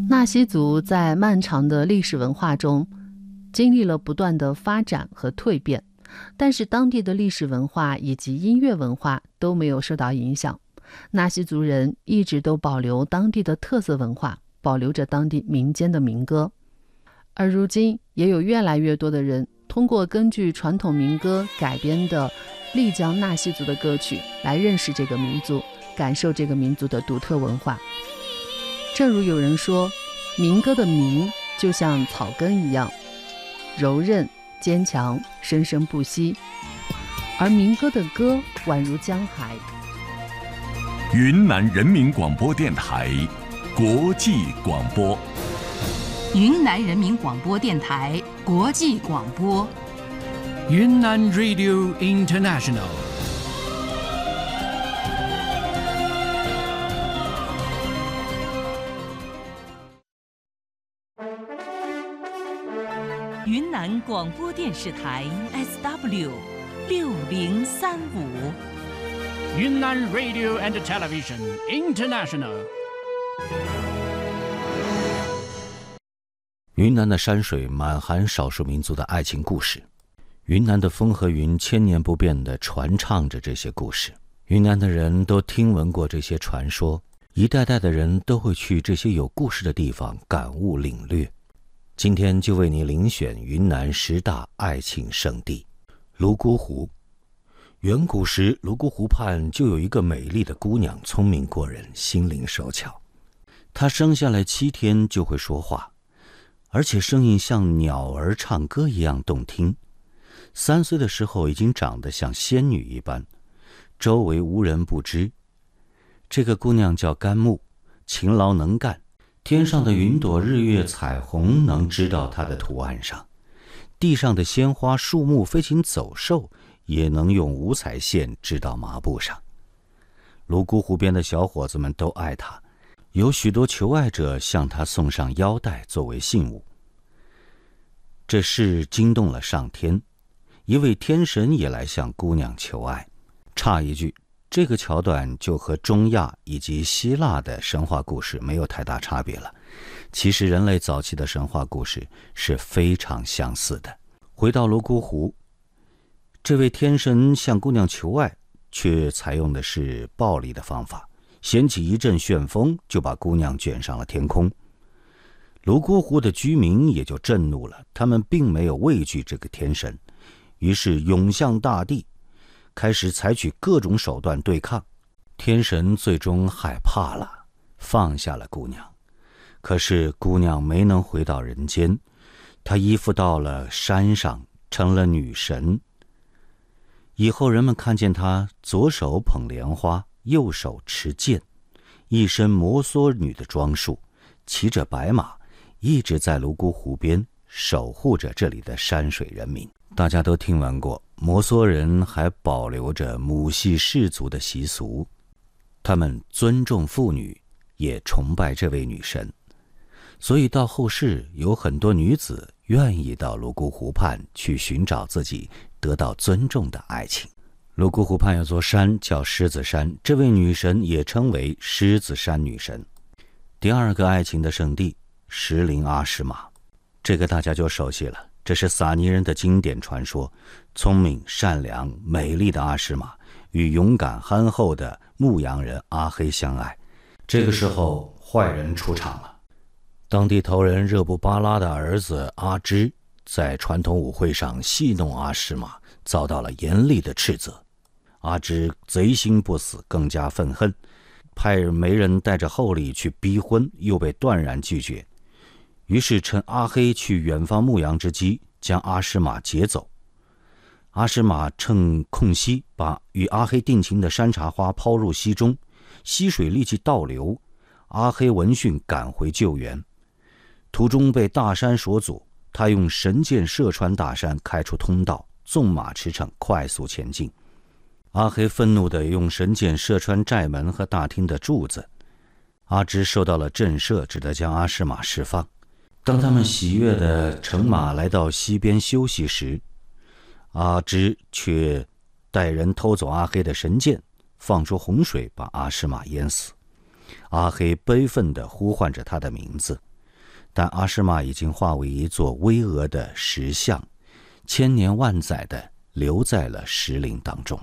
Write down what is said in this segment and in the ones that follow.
纳西族在漫长的历史文化中经历了不断的发展和蜕变，但是当地的历史文化以及音乐文化都没有受到影响。纳西族人一直都保留当地的特色文化，保留着当地民间的民歌。而如今也有越来越多的人通过根据传统民歌改编的丽江纳西族的歌曲来认识这个民族，感受这个民族的独特文化。正如有人说，民歌的民就像草根一样柔韧坚强，生生不息，而民歌的歌宛如江海。 云南人民广播电台国际广播， 云南人民广播电台国际广播， 云南 Radio International。 云南广播电视台 SW 6035， 云南 Radio and Television International。 云南的山水满含少数民族的爱情故事，云南的风和云千年不变地传唱着这些故事。云南的人都听闻过这些传说，一代代的人都会去这些有故事的地方感悟领略。今天就为你遴选云南10大爱情圣地。泸沽湖。远古时，泸沽湖畔就有一个美丽的姑娘，聪明过人，心灵手巧。她生下来7天就会说话，而且声音像鸟儿唱歌一样动听。3岁的时候已经长得像仙女一般，周围无人不知。这个姑娘叫甘木，勤劳能干，天上的云朵、日月、彩虹能织到她的图案上，地上的鲜花、树木、飞禽走兽也能用五彩线织到麻布上。泸沽湖边的小伙子们都爱她，有许多求爱者向她送上腰带作为信物。这事惊动了上天，一位天神也来向姑娘求爱。插一句，这个桥段就和中亚以及希腊的神话故事没有太大差别了。其实人类早期的神话故事是非常相似的。回到泸沽湖，这位天神向姑娘求爱，却采用的是暴力的方法，掀起一阵旋风，就把姑娘卷上了天空。泸沽湖的居民也就震怒了，他们并没有畏惧这个天神，于是涌向大地，开始采取各种手段对抗。天神最终害怕了，放下了姑娘。可是姑娘没能回到人间，她依附到了山上，成了女神。以后人们看见她左手捧莲花，右手持剑，一身摩梭女的装束，骑着白马，一直在泸沽湖边守护着这里的山水人民。大家都听闻过，摩梭人还保留着母系氏族的习俗，他们尊重妇女，也崇拜这位女神。所以到后世，有很多女子愿意到泸沽湖畔去寻找自己得到尊重的爱情。泸沽湖畔有座山叫狮子山，这位女神也称为狮子山女神。第二个爱情的圣地，石林阿诗玛，这个大家就熟悉了。这是撒尼人的经典传说，聪明、善良、美丽的阿诗玛与勇敢憨厚的牧羊人阿黑相爱。这个时候，坏人出场了。当地头人热布巴拉的儿子阿芝在传统舞会上戏弄阿诗玛，遭到了严厉的斥责。阿芝贼心不死，更加愤恨，派媒人带着厚礼去逼婚，又被断然拒绝。于是趁阿黑去远方牧羊之机，将阿诗玛劫走。阿诗玛趁空隙，把与阿黑定情的山茶花抛入溪中，溪水立即倒流。阿黑闻讯赶回救援，途中被大山所阻，他用神箭射穿大山，开出通道，纵马驰骋，快速前进。阿黑愤怒地用神箭射穿寨门和大厅的柱子，阿芝受到了震慑，只得将阿诗玛释放。当他们喜悦地乘马来到溪边休息时，阿芝却带人偷走阿黑的神箭，放出洪水把阿诗玛淹死。阿黑悲愤地呼唤着他的名字， 但阿诗玛已经化为一座巍峨的石像，千年万载地留在了石林当中。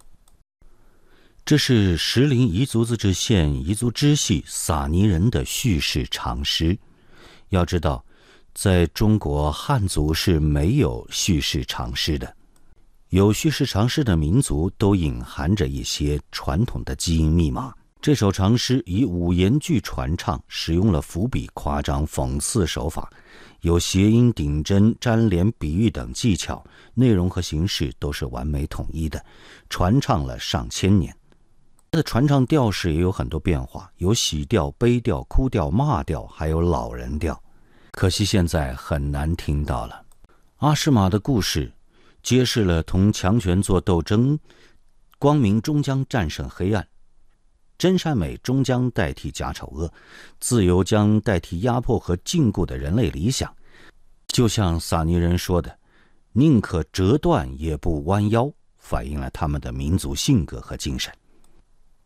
这是石林彝族自治县彝族支系撒尼人的叙事长诗。要知道，在中国汉族是没有叙事长诗的，有叙事长诗的民族都隐含着一些传统的基因密码。这首长诗以五言句传唱，使用了伏笔、夸张、讽刺手法，有谐音、顶针、粘连、比喻等技巧，内容和形式都是完美统一的，传唱了上千年。它的传唱调式也有很多变化，有喜调、悲调、哭调、骂调，还有老人调。可惜现在很难听到了。阿诗玛的故事揭示了同强权做斗争，光明终将战胜黑暗，真善美终将代替假丑恶，自由将代替压迫和禁锢的人类理想。就像撒尼人说的，宁可折断也不弯腰，反映了他们的民族性格和精神。